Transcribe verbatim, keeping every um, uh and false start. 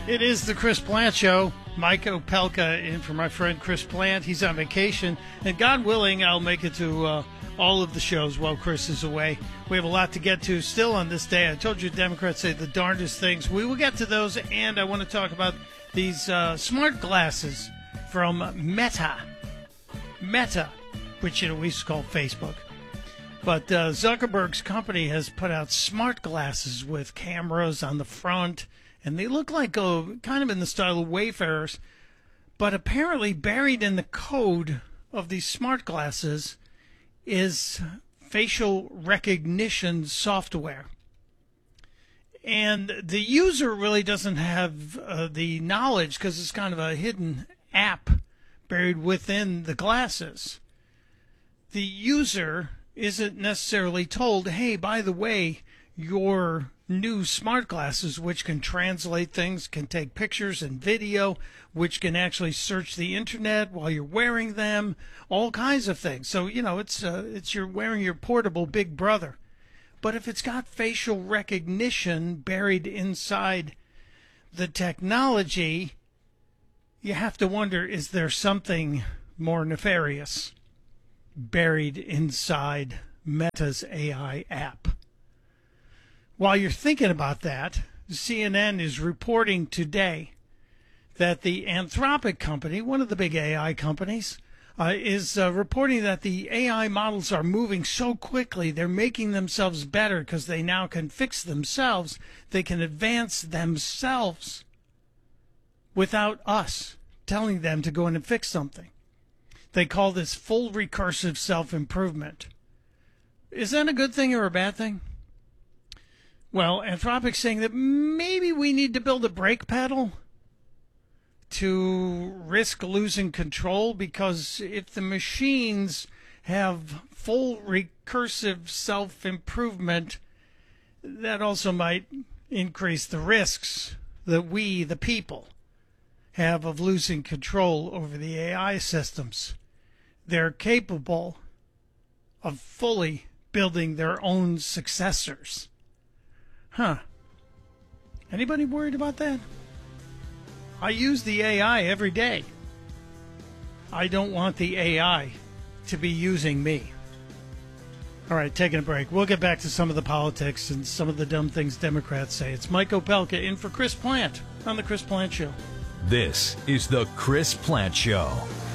It is the Chris Plant Show. Mike Opelka in for my friend Chris Plant. He's on vacation. And God willing, I'll make it to uh, all of the shows while Chris is away. We have a lot to get to still on this day. I told you Democrats say the darndest things. We will get to those, and I want to talk about these uh, smart glasses from Meta. Meta, which you know we used to call Facebook. But uh, Zuckerberg's company has put out smart glasses with cameras on the front, and they look like uh, kind of in the style of Wayfarers. But apparently buried in the code of these smart glasses is facial recognition software. And the user really doesn't have uh, the knowledge because it's kind of a hidden app buried within the glasses. The user isn't necessarily told, hey, by the way, your new smart glasses, which can translate things, can take pictures and video, which can actually search the internet while you're wearing them, all kinds of things. So, you know, it's uh, it's you're wearing your portable Big Brother. But if it's got facial recognition buried inside the technology, you have to wonder, is there something more nefarious buried inside Meta's A I app? While you're thinking about that, C N N is reporting today that the Anthropic company, one of the big A I companies, uh, is uh, reporting that the A I models are moving so quickly, they're making themselves better because they now can fix themselves. They can advance themselves without us telling them to go in and fix something. They call this full recursive self-improvement. Is that a good thing or a bad thing? Well, Anthropic's saying that maybe we need to build a brake pedal to risk losing control, because if the machines have full recursive self-improvement, that also might increase the risks that we, the people, have of losing control over the A I systems. They're capable of fully building their own successors. Huh. Anybody worried about that? I use the A I every day. I don't want the A I to be using me. All right, taking a break. We'll get back to some of the politics and some of the dumb things Democrats say. It's Mike Opelka in for Chris Plant on The Chris Plant Show. This is The Chris Plant Show.